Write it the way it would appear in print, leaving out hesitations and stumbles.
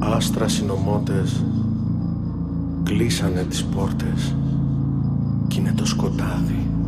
Άστρα συνωμότες κλείσανε τις πόρτες κι είναι το σκοτάδι